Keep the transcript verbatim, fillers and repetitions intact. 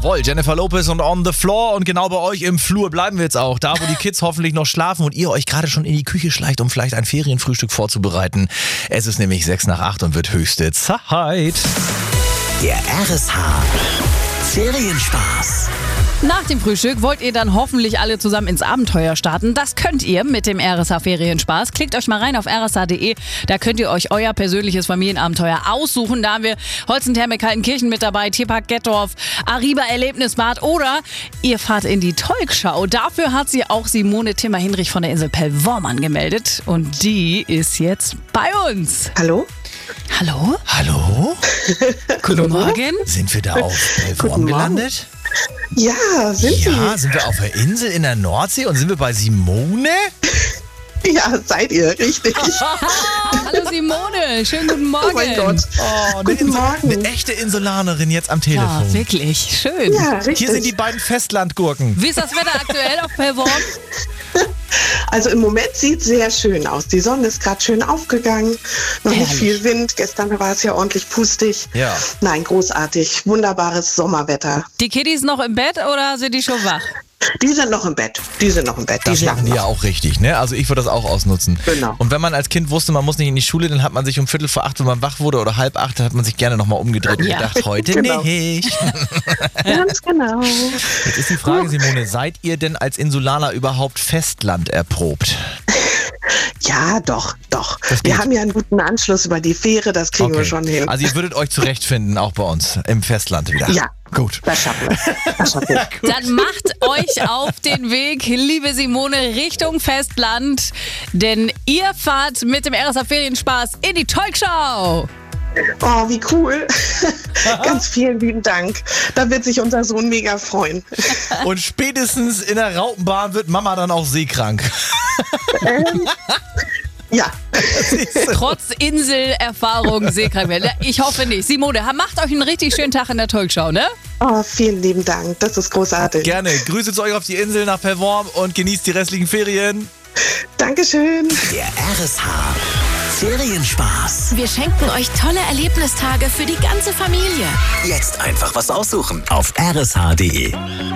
Jawohl, Jennifer Lopez und On the Floor. Und genau bei euch im Flur bleiben wir jetzt auch. Da, wo die Kids hoffentlich noch schlafen und ihr euch gerade schon in die Küche schleicht, um vielleicht ein Ferienfrühstück vorzubereiten. Es ist nämlich sechs nach acht und wird höchste Zeit. Der R S H Ferienspaß. Nach dem Frühstück wollt ihr dann hoffentlich alle zusammen ins Abenteuer starten. Das könnt ihr mit dem R S H Ferienspaß. Klickt euch mal rein auf r s h punkt d e. Da könnt ihr euch euer persönliches Familienabenteuer aussuchen. Da haben wir Holzentherme Kaltenkirchen mit dabei, Tierpark Gettorf, Ariba Erlebnisbad oder ihr fahrt in die Tolkschau. Dafür hat sie auch Simone Timmer-Hinrich von der Insel Pellworm angemeldet. Und die ist jetzt bei uns. Hallo? Hallo? Hallo? Guten Morgen. Sind wir da auf Pellworm gelandet? Ja, sind Ja, sind wir auf der Insel in der Nordsee und sind wir bei Simone? Sie? Ja, seid ihr, richtig. Hallo Simone, schönen guten Morgen. Oh mein Gott. Oh, eine, Guten Insel, Morgen. eine echte Insulanerin jetzt am Telefon. Ja, wirklich, schön. Ja, richtig. Hier sind die beiden Festlandgurken. Wie ist das Wetter aktuell auf Pellworm? Also im Moment sieht es sehr schön aus. Die Sonne ist gerade schön aufgegangen. Noch nicht Herrlich. viel Wind. Gestern war es ja ordentlich pustig. Ja. Nein, großartig. Wunderbares Sommerwetter. Die Kiddies noch im Bett oder sind die schon wach? Die sind noch im Bett. Die sind noch im Bett. Die Das machen schlafen die noch. ja auch richtig, ne? Also ich würde das auch ausnutzen. Genau. Und wenn man als Kind wusste, man muss nicht in die Schule, dann hat man sich um Viertel vor acht, wenn man wach wurde, oder halb acht, dann hat man sich gerne nochmal umgedreht und Ja. gedacht, heute Genau. nicht. Ganz genau. Jetzt ist die Frage, Simone, seid ihr denn als Insulaner überhaupt Festland erprobt? Ja, doch, doch. Das Wir geht. haben ja einen guten Anschluss über die Fähre. Das kriegen wir schon hin. Also ihr würdet euch zurechtfinden, auch bei uns im Festland wieder. Ja. Gut. Das schaffen wir. Das schaffen wir. Dann macht euch auf den Weg, liebe Simone, Richtung Festland. Denn ihr fahrt mit dem R S H Ferienspaß in die Tolkschau. Oh, wie cool. Ganz vielen lieben Dank. Da wird sich unser Sohn mega freuen. Und spätestens in der Raupenbahn wird Mama dann auch seekrank. Ähm, ja. Trotz Inselerfahrung seekrank werden. Ich hoffe nicht. Simone, macht euch einen richtig schönen Tag in der Tolkschau, ne? Oh, vielen lieben Dank. Das ist großartig. Gerne. Grüße zu euch auf die Insel nach Pellworm und genießt die restlichen Ferien. Dankeschön. Der R S H Ferienspaß. Wir schenken euch tolle Erlebnistage für die ganze Familie. Jetzt einfach was aussuchen auf r s h punkt d e.